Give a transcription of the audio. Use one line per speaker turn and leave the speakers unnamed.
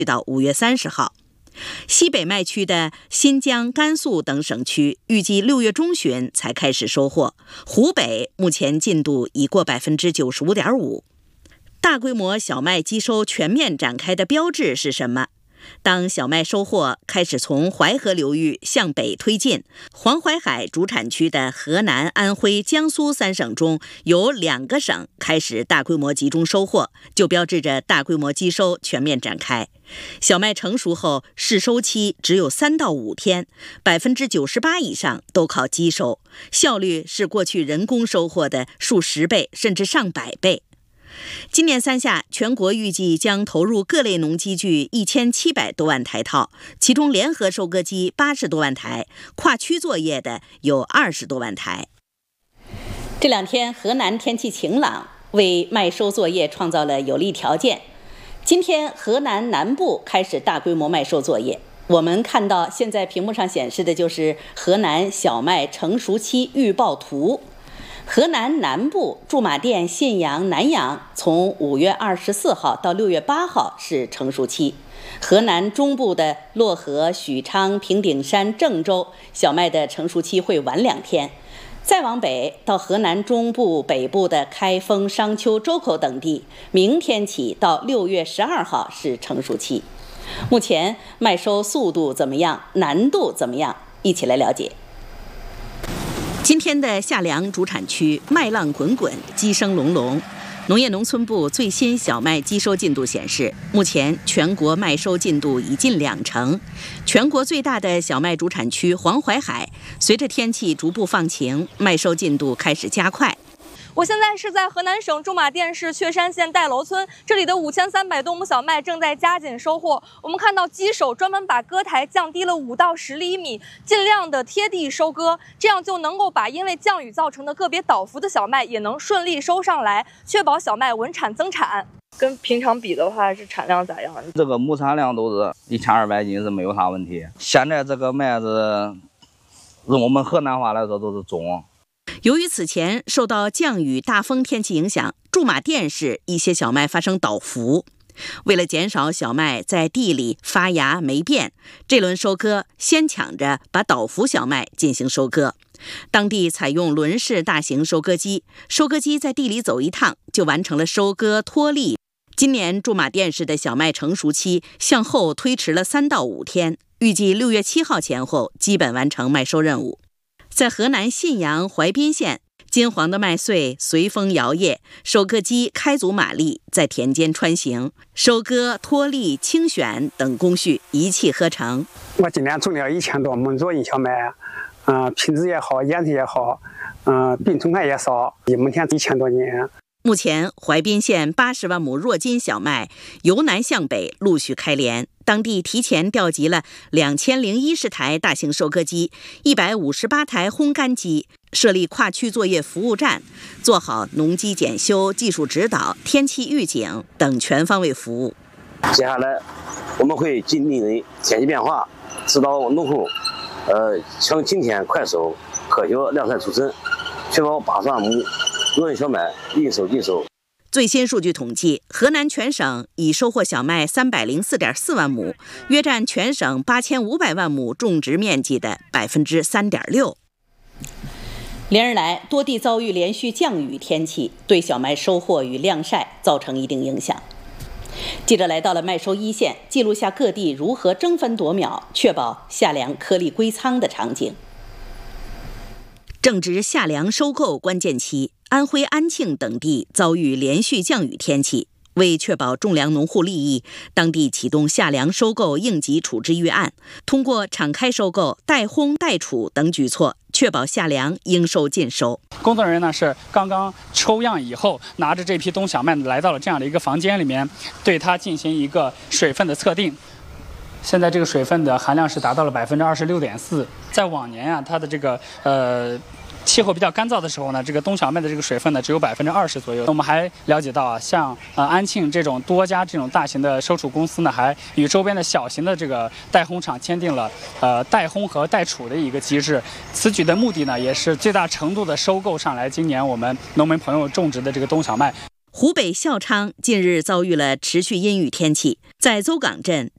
到5月30号。西北麦区的新疆、甘肃等省区预计6月中旬才开始收获，湖北目前进度已过 95.5%。大规模小麦机收全面展开的标志是什么？当小麦收获开始从淮河流域向北推进，黄淮海主产区的河南、安徽、江苏3省中有2个省开始大规模集中收获，就标志着大规模机收全面展开。小麦成熟后试收期只有3到5天，98%以上都靠机收，效率是过去人工收获的数十倍甚至上百倍。今年3夏，全国预计将投入各类农机具1700多万台套，其中联合收割机80多万台，跨区作业的有20多万台。这2天河南天气晴朗，为麦收作业创造了有利条件。今天河南南部开始大规模麦收作业，我们看到现在屏幕上显示的就是河南小麦成熟期预报图。河南南部驻马店、信阳、南阳从5月24号到6月8号是成熟期，河南中部的漯河、许昌、平顶山、郑州小麦的成熟期会晚2天，再往北到河南中部、北部的开封、商丘、周口等地，明天起到6月12号是成熟期。目前麦收速度怎么样？难度怎么样？一起来了解。今天的夏粮主产区麦浪滚滚，鸡声隆隆。农业农村部最新小麦机收进度显示，目前全国麦收进度已近20%。全国最大的小麦主产区黄淮海，随着天气逐步放晴，麦收进度开始加快。
我现在是在河南省驻马店市雀山县戴楼村，这里的5300多亩小麦正在加紧收获。我们看到机手专门把割台降低了5到10厘米，尽量的贴地收割，这样就能够把因为降雨造成的个别倒伏的小麦也能顺利收上来，确保小麦稳产增产。跟平常比的话，是产量咋样？
这个亩产量都是1200斤是没有啥问题。现在这个麦子，用我们河南话来说都是种。
由于此前受到降雨、大风天气影响，驻马店市一些小麦发生倒伏。为了减少小麦在地里发芽霉变，这轮收割先抢着把倒伏小麦进行收割。当地采用轮式大型收割机，收割机在地里走一趟就完成了收割脱粒。今年驻马店市的小麦成熟期向后推迟了3到5天，预计6月7号前后基本完成麦收任务。在河南信阳淮滨县，金黄的麦穗随风摇曳，收割机开足马力在田间穿行，收割、脱粒、清选等工序一气呵成。
我今年种了1000多亩左右小麦，品质也好，颜色也好，病虫害也少，每天1000多斤。
目前淮滨县80万亩弱金小麦由南向北陆续开镰，当地提前调集了2010台大型收割机、158台烘干机，设立跨区作业服务站，做好农机检修、技术指导、天气预警等全方位服务。
接下来我们会尽力的天气变化，指导农户抢今天快收，科学量产出产，确保80万亩弱金小麦应收尽收。
最新数据统计，河南全省已收获小麦304.4万亩，约占全省8500万亩种植面积的3.6%。连日来，多地遭遇连续降雨天气，对小麦收获与晾晒造成一定影响。记者来到了麦收一线，记录下各地如何争分夺秒，确保夏粮颗粒归仓的场景。正值夏粮收购关键期，安徽安庆等地遭遇连续降雨天气，为确保种粮农户利益，当地启动夏粮收购应急处置预案，通过敞开收购、代烘代储等举措，确保夏粮应收尽收。
工作人员呢是刚刚抽样以后，拿着这批冬小麦来到了这样的一个房间里面，对它进行一个水分的测定。现在这个水分的含量是达到了26.4%。在往年啊，它的这个气候比较干燥的时候呢，这个冬小麦的这个水分呢只有20%左右。我们还了解到啊，像安庆这种多家这种大型的收储公司呢，还与周边的小型的这个代烘厂签订了代烘和代储的一个机制。此举的目的呢，也是最大程度的收购上来今年我们农民朋友种植的这个冬小麦。
湖北孝昌近日遭遇了持续阴雨天气，在邹港镇